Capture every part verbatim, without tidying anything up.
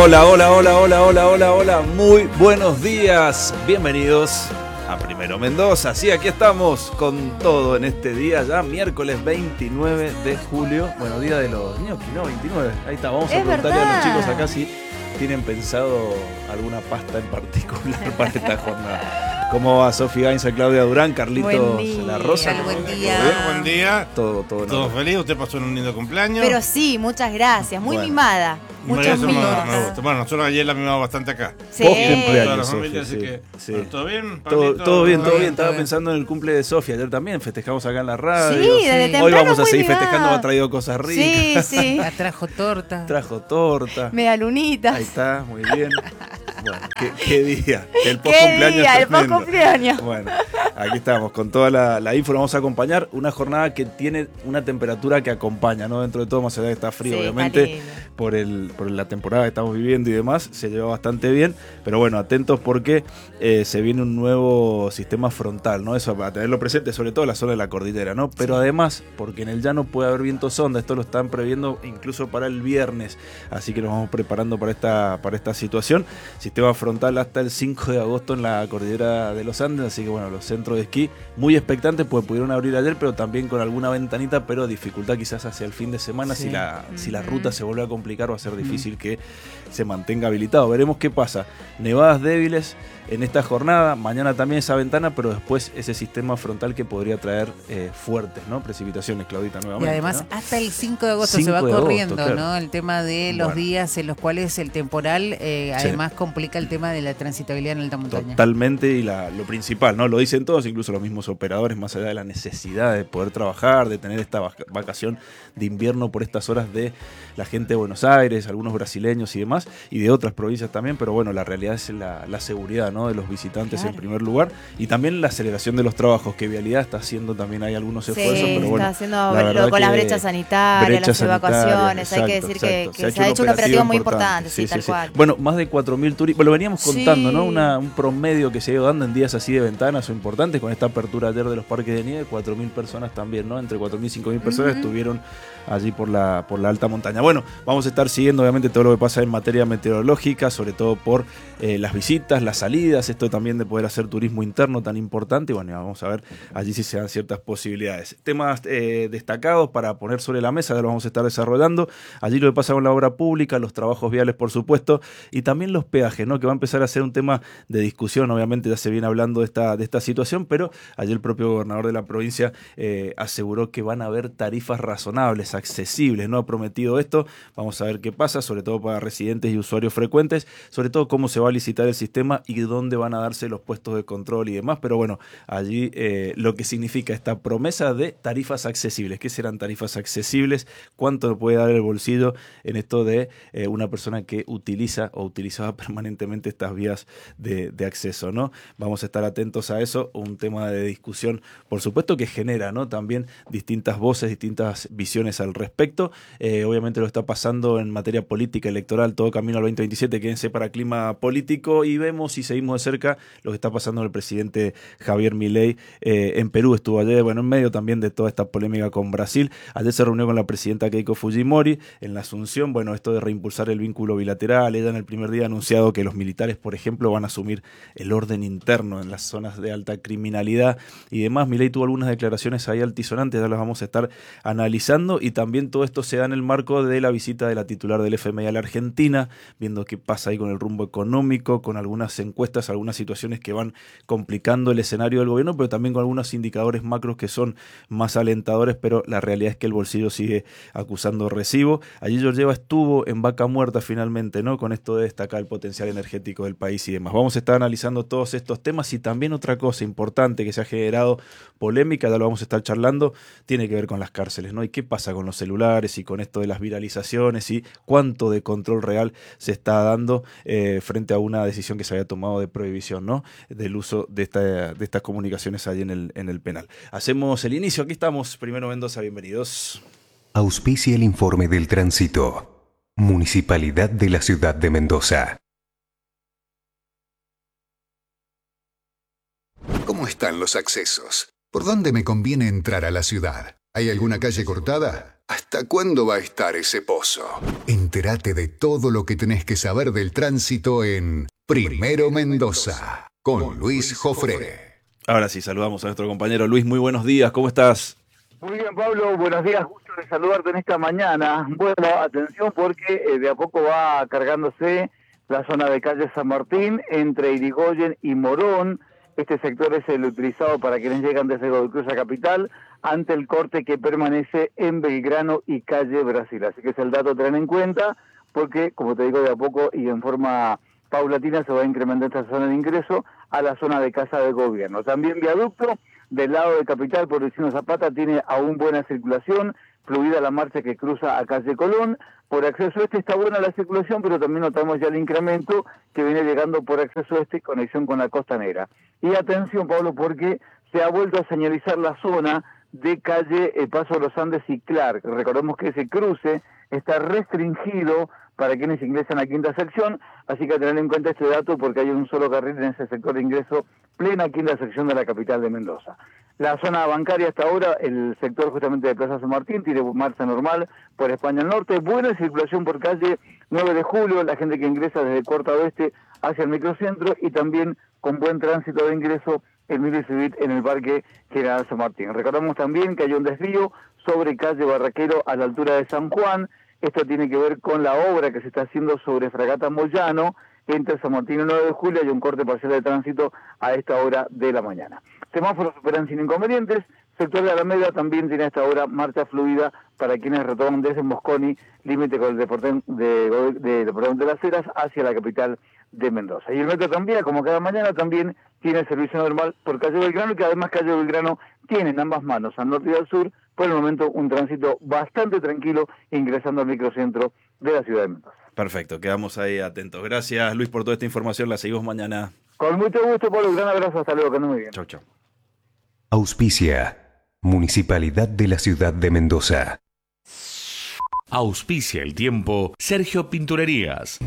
Hola, hola, hola, hola, hola, hola, hola, muy buenos días, bienvenidos a Primero Mendoza. Sí, aquí estamos con todo en este día, ya miércoles veintinueve de julio, bueno, día de los niños, no, veintinueve, ahí está, vamos a es preguntarle verdad. a los chicos acá si tienen pensado alguna pasta en particular para esta jornada. ¿Cómo va Sofi Gainza, Claudia Durán, Carlitos La Rosa? Buen ¿Todo día. bien? Buen día. Todo, todo, ¿Todo orden. feliz? ¿Usted pasó un lindo cumpleaños? Pero sí, muchas gracias, muy Bueno. mimada. Bueno, Muchos eso me, mimos. me gusta. Bueno, nosotros ayer la mimamos bastante acá. Sí. Post Toda la cumpleaños, familia, Sofi, así sí, que, sí. bueno, ¿todo bien? Todo, Pablito? todo bien, todo bien. bien, Estaba todo bien. pensando en el cumple de Sofía. Ayer también festejamos acá en la radio. Sí, desde Hoy temprano vamos a muy seguir mimada. festejando. Ha traído cosas ricas. Sí, sí. La trajo torta. Trajo torta. Media lunita. Ahí está, muy bien. Bueno, qué, qué día. El post ¿Qué cumpleaños. día? El tremendo. post cumpleaños. Bueno, aquí estamos con toda la, la info. Nos vamos a acompañar. Una jornada que tiene una temperatura que acompaña, ¿no? Dentro de todo, más allá de que está frío, Sí, está obviamente, lindo. por, el, por la temporada que estamos viviendo y demás, se lleva bastante bien. Pero bueno, atentos porque eh, se viene un nuevo sistema frontal, ¿no? Eso para tenerlo presente, sobre todo en la zona de la cordillera, ¿no? Pero además, porque en el llano puede haber vientos onda. Esto lo están previendo incluso para el viernes. Así que nos vamos preparando para esta, para esta situación. Sistema frontal hasta el cinco de agosto en la cordillera de los Andes, así que bueno, los centros de esquí muy expectantes, pues pudieron abrir ayer, pero también con alguna ventanita, pero dificultad quizás hacia el fin de semana. Sí. Si la, si la Ujú. ruta se vuelve a complicar, va a ser difícil que se mantenga habilitado. Veremos qué pasa. Nevadas débiles en esta jornada, mañana también esa ventana, pero después ese sistema frontal que podría traer eh, fuertes, ¿no? Precipitaciones, Claudita, Y nuevamente. además ¿no? hasta el cinco de agosto se cinco va de agosto, corriendo, claro. ¿no? El tema de los Bueno. días en los cuales el temporal eh, Sí. además complica el tema de la transitabilidad en alta montaña. Totalmente, y la, lo principal, ¿no? Lo dicen todos, incluso los mismos operadores, más allá de la necesidad de poder trabajar, de tener esta vac- vacación de invierno por estas horas de la gente de Buenos Aires, algunos brasileños y demás, y de otras provincias también, pero bueno, la realidad es la, la seguridad, ¿no? De los visitantes Claro. en primer lugar, y también la aceleración de los trabajos, que Vialidad está haciendo también, hay algunos Sí, esfuerzos, pero bueno. está haciendo la lo- verdad con las que brechas sanitarias, brechas las sanitarias, evacuaciones. Hay que exacto, decir que, exacto. que se ha hecho un operativo muy importante, sí, tal cual. Bueno, más de cuatro mil turistas, lo veníamos contando, Sí. ¿no? Una, un promedio que se ha ido dando en días así de ventanas o importantes, con esta apertura ayer de los parques de nieve, cuatro mil personas también, ¿no? Entre cuatro mil y cinco mil personas Ujú. estuvieron allí por la, por la alta montaña. Bueno, vamos a estar siguiendo obviamente todo lo que pasa en materia meteorológica, sobre todo por eh, las visitas, las salidas, esto también de poder hacer turismo interno tan importante, y bueno, vamos a ver allí si se dan ciertas posibilidades. Temas eh, destacados para poner sobre la mesa, ya lo vamos a estar desarrollando, allí lo que pasa con la obra pública, los trabajos viales por supuesto, y también los peajes, ¿no? Que va a empezar a ser un tema de discusión, obviamente ya se viene hablando de esta, de esta situación, pero ayer el propio gobernador de la provincia eh, aseguró que van a haber tarifas razonables, accesibles, ¿no? Ha prometido esto, vamos a ver qué pasa, sobre todo para residentes y usuarios frecuentes, sobre todo cómo se va a licitar el sistema y dónde van a darse los puestos de control y demás, pero bueno, allí eh, lo que significa esta promesa de tarifas accesibles. ¿Qué serán tarifas accesibles? ¿Cuánto puede dar el bolsillo en esto de eh, una persona que utiliza o utilizaba permanentemente estas vías de, de acceso, ¿no? Vamos a estar atentos a eso, un tema de discusión, por supuesto, que genera, ¿no? También distintas voces, distintas visiones al respecto. Eh, obviamente lo está pasando en materia política electoral, todo camino al veinte veintisiete, quédense para clima político, y vemos y seguimos de cerca lo que está pasando con el presidente Javier Milei eh, en Perú. Estuvo ayer, bueno, en medio también de toda esta polémica con Brasil. Ayer se reunió con la presidenta Keiko Fujimori en la Asunción, bueno, esto de reimpulsar el vínculo bilateral. Ella en el primer día ha anunciado que los militares, por ejemplo, van a asumir el orden interno en las zonas de alta criminalidad y demás. Milei tuvo algunas declaraciones ahí altisonantes, ya las vamos a estar analizando, y también todo esto se da en el marco de la visita de la titular del F M I a la Argentina, viendo qué pasa ahí con el rumbo económico, con algunas encuestas, algunas situaciones que van complicando el escenario del gobierno, pero también con algunos indicadores macros que son más alentadores, pero la realidad es que el bolsillo sigue acusando recibo. Allí Georgieva estuvo en vaca muerta finalmente, ¿no? Con esto de destacar el potencial energético del país y demás. Vamos a estar analizando todos estos temas, y también otra cosa importante que se ha generado polémica, ya lo vamos a estar charlando, tiene que ver con las cárceles, ¿no? Y qué pasa con los celulares y con esto de las viralizaciones, y cuánto de control real se está dando eh, frente a una decisión que se había tomado de prohibición, ¿no? Del uso de, esta, de estas comunicaciones ahí en el, en el penal. Hacemos el inicio, aquí estamos, Primero Mendoza, bienvenidos. Auspicia el informe del tránsito. Municipalidad de la Ciudad de Mendoza. ¿Cómo están los accesos? ¿Por dónde me conviene entrar a la ciudad? ¿Hay alguna calle cortada? ¿Hasta cuándo va a estar ese pozo? Entérate de todo lo que tenés que saber del tránsito en Primero Mendoza, con Luis Jofré. Ahora sí, saludamos a nuestro compañero Luis. Muy buenos días, ¿cómo estás? Muy bien, Pablo, buenos días, gusto de saludarte en esta mañana. Bueno, atención porque eh, de a poco va cargándose la zona de calle San Martín entre Irigoyen y Morón. Este sector es el utilizado para quienes llegan desde Godoy Cruz a Capital ante el corte que permanece en Belgrano y calle Brasil. Así que es el dato a tener en cuenta porque, como te digo, de a poco y en forma paulatina se va a incrementar esta zona de ingreso a la zona de Casa de Gobierno. También viaducto del lado de Capital por Luciano Zapata tiene aún buena circulación, fluida la marcha que cruza a calle Colón. Por acceso este está buena la circulación, pero también notamos ya el incremento que viene llegando por acceso este y conexión con la costanera. Y atención, Pablo, porque se ha vuelto a señalizar la zona de calle eh, Paso de los Andes y Clark. Recordemos que ese cruce está restringido para quienes ingresan a quinta sección, así que a tener en cuenta este dato porque hay un solo carril en ese sector de ingreso, plena quinta sección de la capital de Mendoza. La zona bancaria hasta ahora, el sector justamente de Plaza San Martín, tiene marcha normal por España al norte, buena circulación por calle nueve de julio, la gente que ingresa desde Corta Oeste hacia el microcentro y también con buen tránsito de ingreso el Mili Civit en el Parque General San Martín. Recordamos también que hay un desvío sobre calle Barraquero a la altura de San Juan. Esto tiene que ver con la obra que se está haciendo sobre Fragata Moyano, entre San Martín y nueve de julio, hay un corte parcial de tránsito a esta hora de la mañana. Semáforos operan sin inconvenientes, sector de Alameda también tiene a esta hora marcha fluida para quienes retoman desde Mosconi, límite con el deporte de, de, de, de, de las Heras, hacia la capital de Mendoza. Y el metro también, como cada mañana, también tiene servicio normal por calle Belgrano, que además calle Belgrano tiene en ambas manos, al norte y al sur, por el momento un tránsito bastante tranquilo ingresando al microcentro de la ciudad de Mendoza. Perfecto, quedamos ahí atentos. Gracias, Luis, por toda esta información. La seguimos mañana. Con mucho gusto, Pablo. Un gran abrazo. Hasta luego, que ande muy bien. Chau, chau. Auspicia. Municipalidad de la Ciudad de Mendoza. Auspicia el tiempo Sergio Pinturerías.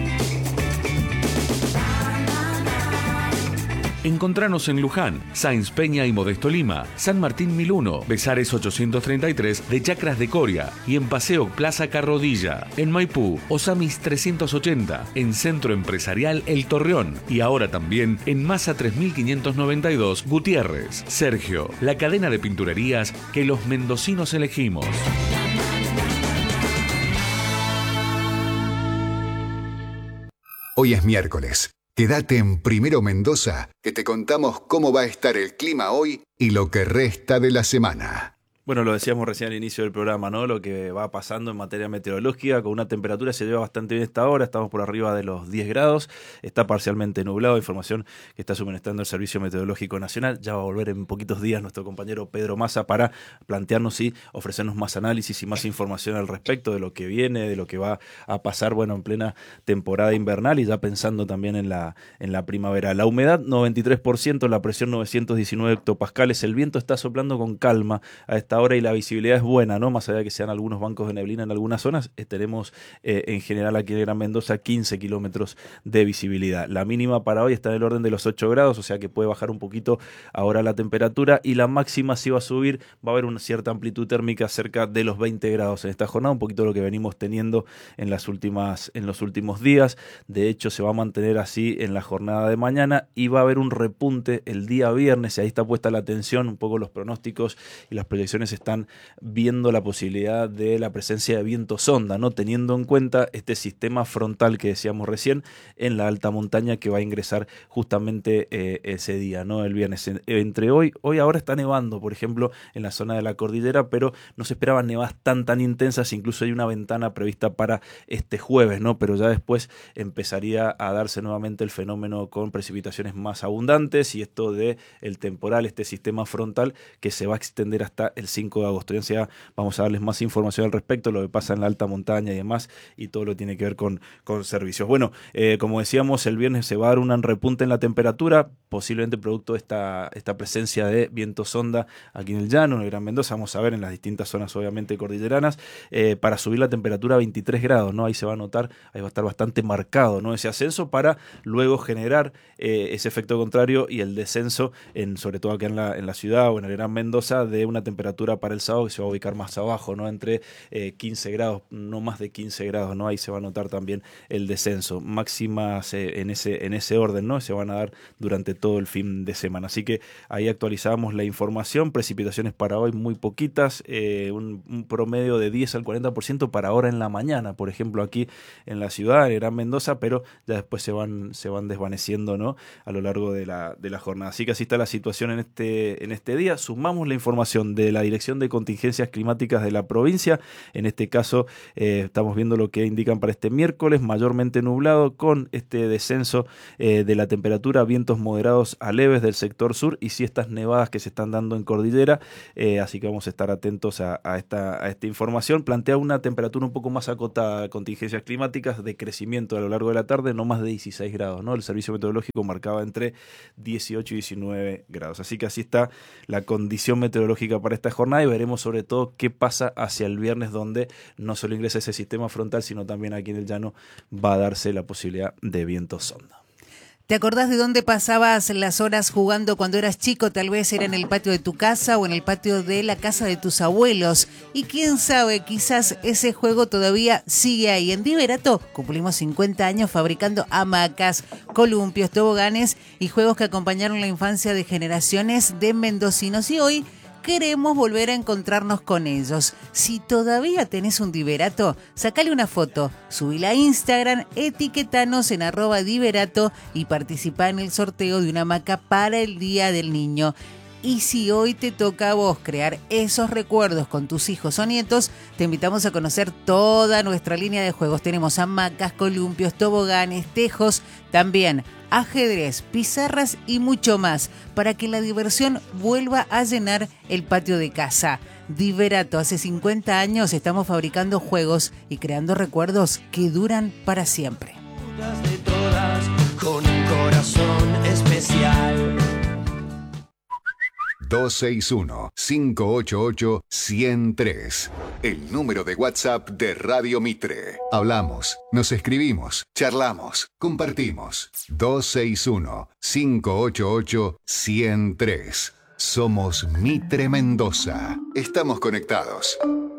Encontranos en Luján, Sáenz Peña y Modesto Lima, San Martín mil uno, Besares ochocientos treinta y tres de Chacras de Coria y en Paseo Plaza Carrodilla. En Maipú, Osamis trescientos ochenta, en Centro Empresarial El Torreón y ahora también en Masa tres mil quinientos noventa y dos Gutiérrez. Sergio, la cadena de pinturerías que los mendocinos elegimos. Hoy es miércoles. Quédate en Primero Mendoza, que te contamos cómo va a estar el clima hoy y lo que resta de la semana. Bueno, lo decíamos recién al inicio del programa, ¿no? Lo que va pasando en materia meteorológica, con una temperatura se lleva bastante bien esta hora, estamos por arriba de los diez grados, está parcialmente nublado, información que está suministrando el Servicio Meteorológico Nacional. Ya va a volver en poquitos días nuestro compañero Pedro Massa para plantearnos y ofrecernos más análisis y más información al respecto de lo que viene, de lo que va a pasar, bueno, en plena temporada invernal y ya pensando también en la, en la primavera. La humedad, noventa y tres por ciento, la presión novecientos diecinueve hectopascales, el viento está soplando con calma a esta hora y la visibilidad es buena, ¿no? Más allá de que sean algunos bancos de neblina en algunas zonas, eh, tenemos eh, en general aquí en Gran Mendoza quince kilómetros de visibilidad. La mínima para hoy está en el orden de los ocho grados, o sea que puede bajar un poquito ahora la temperatura y la máxima sí va a subir, va a haber una cierta amplitud térmica cerca de los veinte grados en esta jornada, un poquito lo que venimos teniendo en las últimas, en los últimos días. De hecho, se va a mantener así en la jornada de mañana y va a haber un repunte el día viernes, y ahí está puesta la atención, un poco los pronósticos y las proyecciones están viendo la posibilidad de la presencia de viento sonda, ¿no? Teniendo en cuenta este sistema frontal que decíamos recién en la alta montaña que va a ingresar justamente eh, ese día, ¿no? El viernes. Entre hoy, hoy ahora está nevando, por ejemplo, en la zona de la cordillera, pero no se esperaban nevadas tan tan intensas, incluso hay una ventana prevista para este jueves, ¿no? Pero ya después empezaría a darse nuevamente el fenómeno con precipitaciones más abundantes y esto de el temporal, este sistema frontal que se va a extender hasta el cinco de agosto. Ya vamos a darles más información al respecto, lo que pasa en la alta montaña y demás, y todo lo que tiene que ver con, con servicios. Bueno, eh, como decíamos, el viernes se va a dar un repunte en la temperatura, posiblemente producto de esta, esta presencia de viento sonda aquí en el llano, en el Gran Mendoza, vamos a ver en las distintas zonas obviamente cordilleranas, eh, para subir la temperatura a veintitrés grados, ¿no? Ahí se va a notar, ahí va a estar bastante marcado, ¿no? Ese ascenso para luego generar eh, ese efecto contrario y el descenso, en, sobre todo acá en la, en la ciudad o en el Gran Mendoza, de una temperatura temperatura para el sábado que se va a ubicar más abajo, ¿no? Entre eh, quince grados, no más de quince grados, ¿no? Ahí se va a notar también el descenso. Máximas eh, en ese en ese orden, ¿no? Se van a dar durante todo el fin de semana. Así que ahí actualizamos la información. Precipitaciones para hoy muy poquitas, eh, un, un promedio de diez al cuarenta por ciento para ahora en la mañana, por ejemplo, aquí en la ciudad, en Gran Mendoza, pero ya después se van se van desvaneciendo, ¿no? A lo largo de la, de la jornada. Así que así está la situación en este, en este día. Sumamos la información de la Dirección de Contingencias Climáticas de la provincia. En este caso, eh, estamos viendo lo que indican para este miércoles, mayormente nublado, con este descenso eh, de la temperatura, vientos moderados a leves del sector sur y sí estas nevadas que se están dando en cordillera. Eh, así que vamos a estar atentos a, a, esta, a esta información. Plantea una temperatura un poco más acotada, contingencias climáticas de crecimiento a lo largo de la tarde, no más de dieciséis grados, ¿no? El servicio meteorológico marcaba entre dieciocho y diecinueve grados. Así que así está la condición meteorológica para esta jornada y veremos sobre todo qué pasa hacia el viernes, donde no solo ingresa ese sistema frontal, sino también aquí en el llano va a darse la posibilidad de viento sonda. ¿Te acordás de dónde pasabas las horas jugando cuando eras chico? Tal vez era en el patio de tu casa o en el patio de la casa de tus abuelos. Y quién sabe, quizás ese juego todavía sigue ahí. En Diverato cumplimos cincuenta años fabricando hamacas, columpios, toboganes y juegos que acompañaron la infancia de generaciones de mendocinos. Y hoy queremos volver a encontrarnos con ellos. Si todavía tenés un Diverato, sacale una foto, subila a Instagram, etiquetanos en arroba Diverato y participá en el sorteo de una hamaca para el Día del Niño. Y si hoy te toca a vos crear esos recuerdos con tus hijos o nietos, te invitamos a conocer toda nuestra línea de juegos. Tenemos hamacas, columpios, toboganes, tejos, también ajedrez, pizarras y mucho más, para que la diversión vuelva a llenar el patio de casa. Diverato, hace cincuenta años estamos fabricando juegos y creando recuerdos que duran para siempre. De todas, con un corazón especial. dos seis uno, cinco ocho ocho, uno cero tres. El número de WhatsApp de Radio Mitre. Hablamos, nos escribimos, charlamos, compartimos. dos seis uno, cinco ocho ocho, uno cero tres. Somos Mitre Mendoza. Estamos conectados.